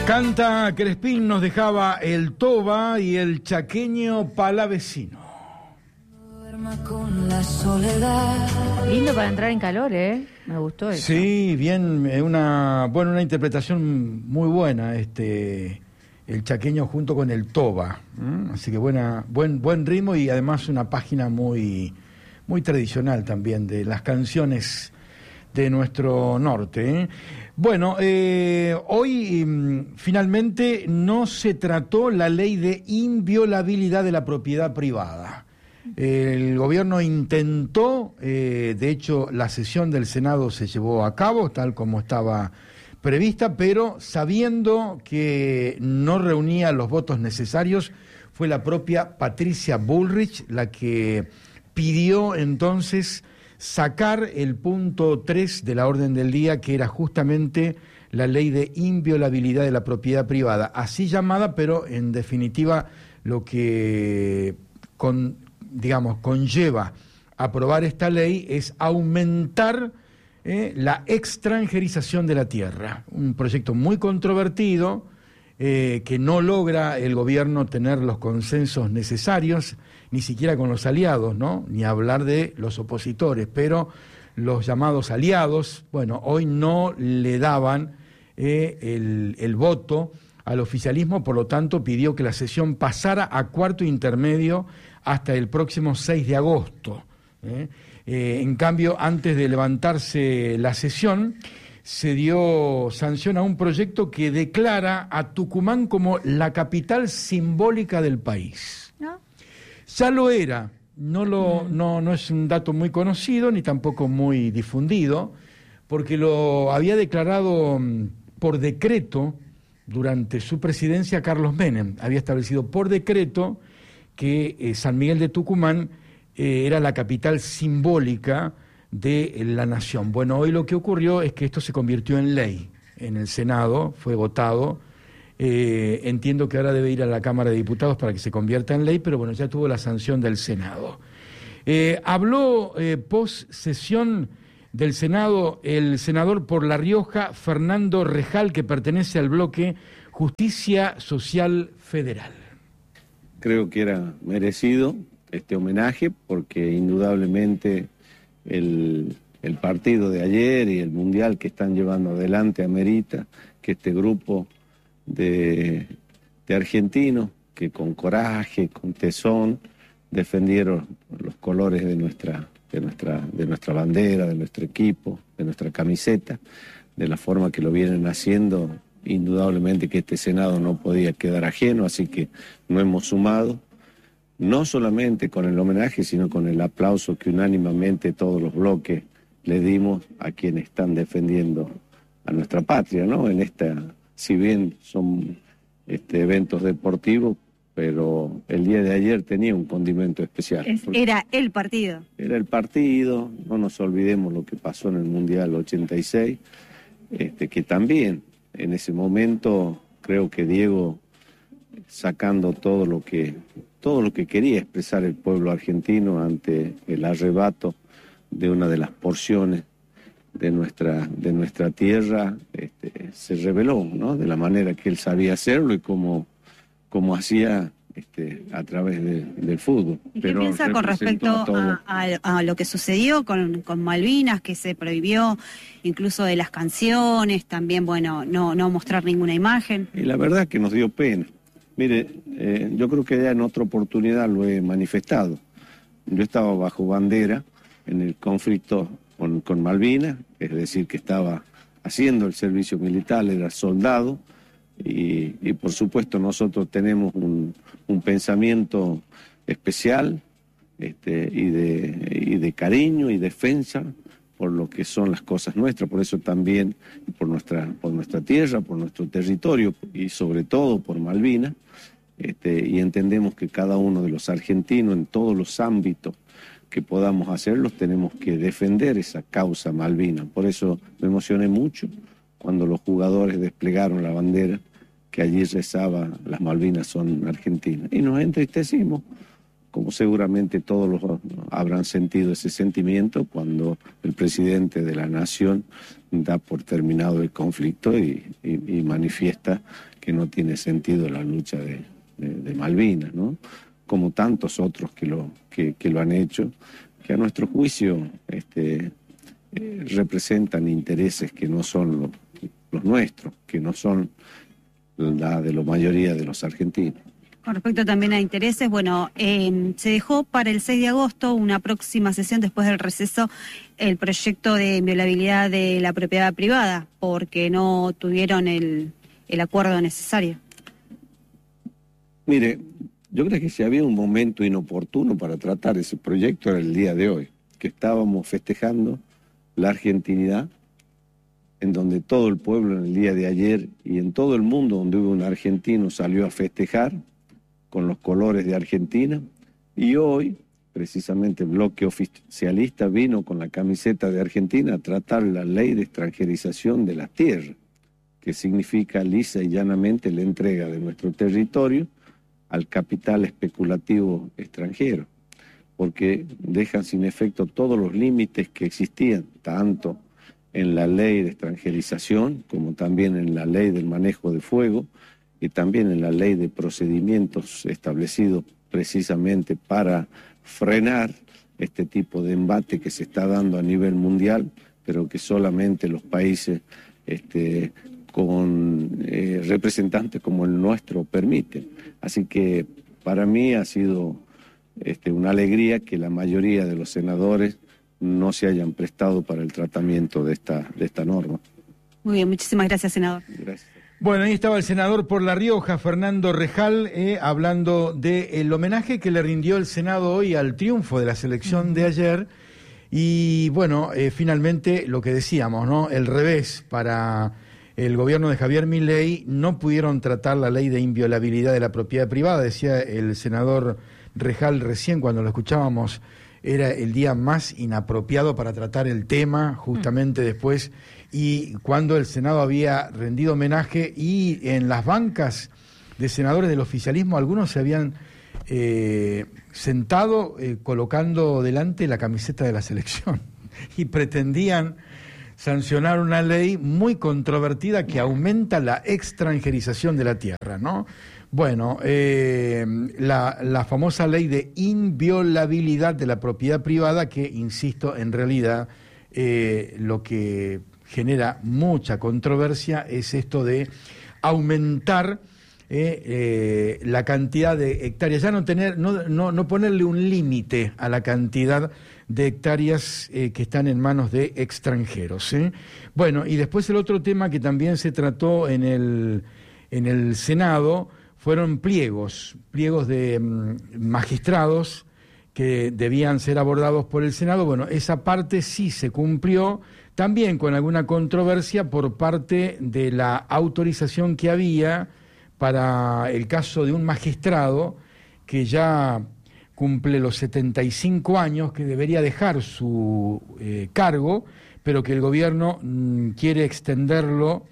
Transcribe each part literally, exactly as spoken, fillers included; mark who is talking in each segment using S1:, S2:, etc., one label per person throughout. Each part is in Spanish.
S1: Canta Crespín, nos dejaba el Toba y el chaqueño palavecino.
S2: Con la soledad.
S3: Lindo para entrar en calor, ¿eh? Me gustó eso.
S1: Sí, bien, una, bueno, una interpretación muy buena, este, el chaqueño junto con el Toba. ¿Mm? Así que buena, buen, buen ritmo y además una página muy, muy tradicional también de las canciones de nuestro norte, ¿eh? Bueno, eh, hoy mm, finalmente no se trató la ley de inviolabilidad de la propiedad privada. El gobierno intentó, eh, de hecho la sesión del Senado se llevó a cabo tal como estaba prevista, pero sabiendo que no reunía los votos necesarios, fue la propia Patricia Bullrich la que pidió entonces sacar el punto tres de la orden del día, que era justamente la ley de inviolabilidad de la propiedad privada, así llamada, pero en definitiva lo que con, digamos, conlleva aprobar esta ley es aumentar eh, la extranjerización de la tierra, un proyecto muy controvertido, eh, que no logra el gobierno tener los consensos necesarios, ni siquiera con los aliados, ¿no? Ni hablar de los opositores, pero los llamados aliados, bueno, hoy no le daban eh, el, el voto al oficialismo, por lo tanto pidió que la sesión pasara a cuarto intermedio hasta el próximo seis de agosto. ¿eh? Eh, en cambio, antes de levantarse la sesión, se dio sanción a un proyecto que declara a Tucumán como la capital simbólica del país. ¿No? Ya lo era, no, lo, no, no es un dato muy conocido ni tampoco muy difundido, porque lo había declarado por decreto durante su presidencia Carlos Menem. Había establecido por decreto que eh, San Miguel de Tucumán eh, era la capital simbólica de eh, la nación. Bueno, hoy lo que ocurrió es que esto se convirtió en ley en el Senado, fue votado. Eh, entiendo que ahora debe ir a la Cámara de Diputados para que se convierta en ley, pero bueno, ya tuvo la sanción del Senado. Eh, habló eh, post sesión del Senado el senador por La Rioja, Fernando Rejal, que pertenece al bloque Justicia Social Federal.
S4: Creo que era merecido este homenaje porque indudablemente el, el partido de ayer y el mundial que están llevando adelante amerita que este grupo de, de argentinos que con coraje, con tesón, defendieron los colores de nuestra, de nuestra, de nuestra bandera, de nuestro equipo, de nuestra camiseta, de la forma que lo vienen haciendo. Indudablemente que este Senado no podía quedar ajeno, así que nos hemos sumado, no solamente con el homenaje, sino con el aplauso que unánimemente todos los bloques le dimos a quienes están defendiendo a nuestra patria, ¿no? En esta, si bien son este, eventos deportivos, pero el día de ayer tenía un condimento especial.
S5: Es, era el partido.
S4: Era el partido, no nos olvidemos lo que pasó en el Mundial ochenta y seis, este, que también en ese momento creo que Diego, sacando todo lo que, todo lo que quería expresar el pueblo argentino ante el arrebato de una de las porciones de nuestra, de nuestra tierra, este, se reveló, ¿no? De la manera que él sabía hacerlo y como, como hacía este, a través de, del fútbol.
S5: ¿Y qué Pero piensa con respecto a, a, a lo que sucedió con, con Malvinas, que se prohibió incluso de las canciones, también, bueno, no, no mostrar ninguna imagen?
S4: Y la verdad que nos dio pena. Mire, eh, yo creo que ya en otra oportunidad lo he manifestado. Yo estaba bajo bandera en el conflicto con, con Malvinas, es decir, que estaba haciendo el servicio militar, era soldado, y, y por supuesto nosotros tenemos un, un pensamiento especial este, y, de, y de cariño y defensa por lo que son las cosas nuestras, por eso también por nuestra, por nuestra tierra, por nuestro territorio y sobre todo por Malvinas, este, y entendemos que cada uno de los argentinos en todos los ámbitos que podamos hacerlos tenemos que defender esa causa Malvinas. Por eso me emocioné mucho cuando los jugadores desplegaron la bandera que allí rezaba las Malvinas son argentinas. Y nos entristecimos, como seguramente todos los habrán sentido ese sentimiento cuando el presidente de la nación da por terminado el conflicto y, y, y manifiesta que no tiene sentido la lucha de, de, de Malvinas, ¿no? Como tantos otros que lo, que, que lo han hecho, que a nuestro juicio este, eh, representan intereses que no son los, los nuestros, que no son la de la mayoría de los argentinos.
S5: Con respecto también a intereses, bueno, eh, se dejó para el seis de agosto una próxima sesión después del receso el proyecto de inviolabilidad de la propiedad privada, porque no tuvieron el, el acuerdo necesario.
S4: Mire, yo creo que si había un momento inoportuno para tratar ese proyecto era el día de hoy, que estábamos festejando la argentinidad, en donde todo el pueblo en el día de ayer y en todo el mundo donde hubo un argentino salió a festejar con los colores de Argentina, y hoy precisamente el bloque oficialista vino con la camiseta de Argentina a tratar la ley de extranjerización de las tierras, que significa lisa y llanamente la entrega de nuestro territorio al capital especulativo extranjero, porque dejan sin efecto todos los límites que existían, tanto en la ley de extranjerización como también en la ley del manejo de fuego y también en la ley de procedimientos establecidos precisamente para frenar este tipo de embate que se está dando a nivel mundial, pero que solamente los países este, con eh, representantes como el nuestro permiten. Así que para mí ha sido este, una alegría que la mayoría de los senadores no se hayan prestado para el tratamiento de esta, de esta norma.
S5: Muy bien, muchísimas gracias, senador.
S4: Gracias.
S1: Bueno, ahí estaba el senador por La Rioja, Fernando Rejal, eh, hablando del homenaje que le rindió el Senado hoy al triunfo de la selección de ayer. Y bueno, eh, finalmente lo que decíamos, ¿no? El revés para el gobierno de Javier Milei, no pudieron tratar la ley de inviolabilidad de la propiedad privada, decía el senador Rejal recién cuando lo escuchábamos. Era el día más inapropiado para tratar el tema, justamente después, y cuando el Senado había rendido homenaje, y en las bancas de senadores del oficialismo, algunos se habían eh, sentado eh, colocando delante la camiseta de la selección, y pretendían sancionar una ley muy controvertida que aumenta la extranjerización de la tierra, ¿no? Bueno, eh, la, la famosa ley de inviolabilidad de la propiedad privada, que, insisto, en realidad eh, lo que genera mucha controversia es esto de aumentar eh, eh, la cantidad de hectáreas, ya no tener, no, no, no ponerle un límite a la cantidad de hectáreas eh, que están en manos de extranjeros. ¿eh? Bueno, y después el otro tema que también se trató en el, en el Senado fueron pliegos, pliegos de um, magistrados que debían ser abordados por el Senado. Bueno, esa parte sí se cumplió, también con alguna controversia por parte de la autorización que había para el caso de un magistrado que ya cumple los setenta y cinco años, que debería dejar su eh, cargo, pero que el gobierno mm, quiere extenderlo,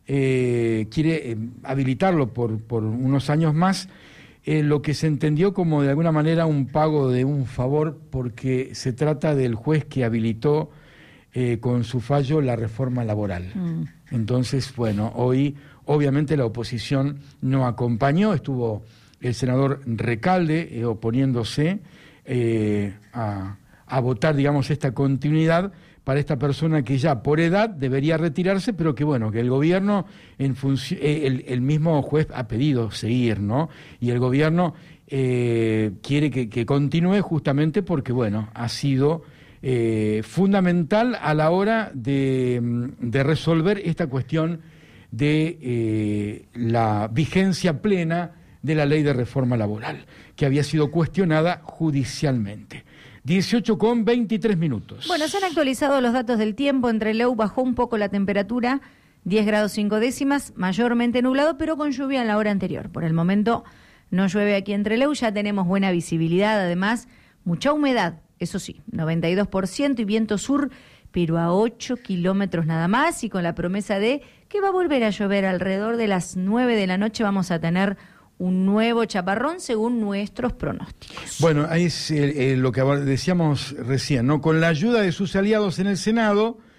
S1: eh, quiere eh, habilitarlo por, por unos años más, eh, lo que se entendió como de alguna manera un pago de un favor, porque se trata del juez que habilitó eh, con su fallo la reforma laboral. Mm. Entonces, bueno, hoy obviamente la oposición no acompañó, estuvo el senador Recalde eh, oponiéndose eh, a, a votar, digamos, esta continuidad para esta persona que ya por edad debería retirarse, pero que bueno, que el gobierno, en función, eh, el, el mismo juez ha pedido seguir, ¿no? Y el gobierno eh, quiere que, que continúe justamente porque, bueno, ha sido eh, fundamental a la hora de, de resolver esta cuestión de eh, la vigencia plena de la ley de reforma laboral, que había sido cuestionada judicialmente. dieciocho con veintitrés minutos.
S3: Bueno, se han actualizado los datos del tiempo. En Trelew bajó un poco la temperatura, diez grados cinco décimas, mayormente nublado, pero con lluvia en la hora anterior. Por el momento no llueve aquí en Trelew, ya tenemos buena visibilidad, además mucha humedad, eso sí, noventa y dos por ciento y viento sur, pero a ocho kilómetros nada más, y con la promesa de que va a volver a llover alrededor de las nueve de la noche. Vamos a tener un nuevo chaparrón según nuestros pronósticos.
S1: Bueno, ahí es eh, eh, lo que decíamos recién, ¿no? Con la ayuda de sus aliados en el Senado,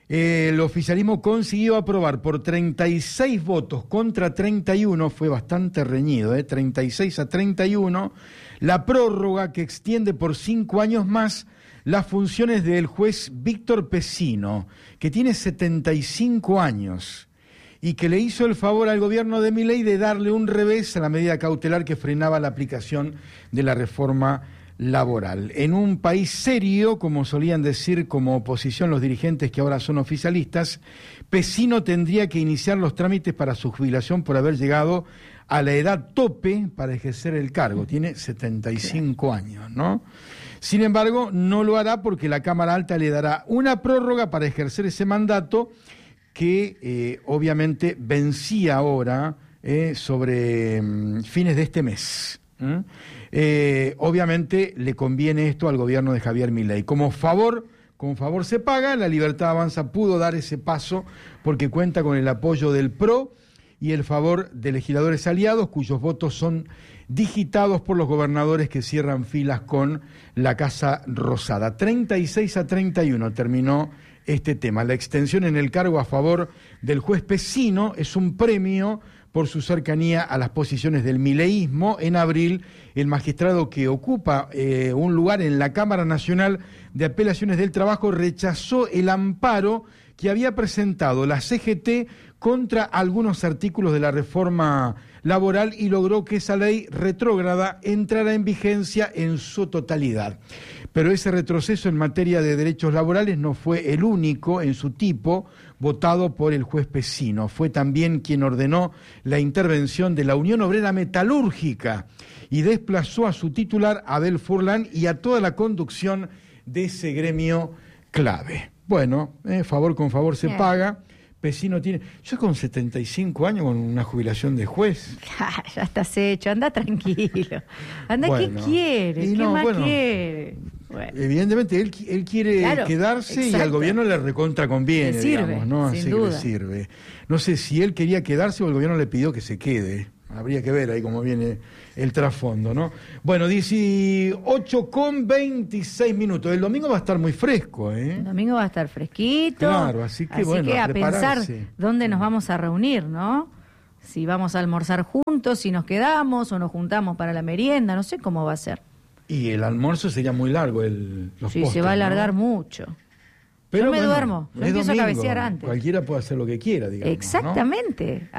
S1: Eh, el oficialismo consiguió aprobar por treinta y seis votos contra treinta y uno, fue bastante reñido, eh, treinta y seis a treinta y uno, la prórroga que extiende por cinco años más las funciones del juez Víctor Pecino, que tiene setenta y cinco años y que le hizo el favor al gobierno de Milei de darle un revés a la medida cautelar que frenaba la aplicación de la reforma laboral. En un país serio, como solían decir como oposición los dirigentes que ahora son oficialistas, Pecino tendría que iniciar los trámites para su jubilación por haber llegado a la edad tope para ejercer el cargo. Tiene setenta y cinco años, ¿no? Sin embargo, no lo hará porque la Cámara Alta le dará una prórroga para ejercer ese mandato que eh, obviamente vencía ahora eh, sobre mm, fines de este mes. ¿Mm? Eh, obviamente le conviene esto al gobierno de Javier Milei. Como favor, como favor se paga, la Libertad Avanza pudo dar ese paso porque cuenta con el apoyo del P R O y el favor de legisladores aliados cuyos votos son digitados por los gobernadores que cierran filas con la Casa Rosada. treinta y seis a treinta y uno terminó este tema. La extensión en el cargo a favor del juez Pecino es un premio por su cercanía a las posiciones del mileísmo. En abril, el magistrado que ocupa eh, un lugar en la Cámara Nacional de Apelaciones del Trabajo rechazó el amparo que había presentado la C G T contra algunos artículos de la reforma laboral y logró que esa ley retrógrada entrara en vigencia en su totalidad. Pero ese retroceso en materia de derechos laborales no fue el único en su tipo votado por el juez Pecino. Fue también quien ordenó la intervención de la Unión Obrera Metalúrgica y desplazó a su titular, Abel Furlan, y a toda la conducción de ese gremio clave. Bueno, eh, favor con favor se Bien. paga. Pecino tiene... Yo con setenta y cinco años, con una jubilación de juez.
S3: Ya estás hecho, anda tranquilo. Anda, bueno, ¿qué quiere? ¿Qué no, más bueno, quiere? Bueno.
S1: Evidentemente, él, él quiere claro, quedarse exacto. y al gobierno le recontra conviene, le sirve, digamos, ¿no? Así que le sirve. No sé si él quería quedarse o el gobierno le pidió que se quede. Habría que ver ahí cómo viene el trasfondo, ¿no? Bueno, dieciocho con veintiséis minutos. El domingo va a estar muy fresco, ¿eh?
S3: El domingo va a estar fresquito.
S1: Claro, así que
S3: así
S1: bueno,
S3: que a,
S1: a
S3: pensar dónde nos vamos a reunir, ¿no? Si vamos a almorzar juntos, si nos quedamos o nos juntamos para la merienda, no sé cómo va a ser.
S1: Y el almuerzo sería muy largo, el, los
S3: Sí,
S1: postres,
S3: se va a alargar
S1: ¿no?
S3: mucho.
S1: Pero
S3: yo me
S1: bueno,
S3: duermo, yo empiezo
S1: domingo,
S3: a cabecear antes.
S1: Cualquiera puede hacer lo que quiera, digamos.
S3: Exactamente. ¿No?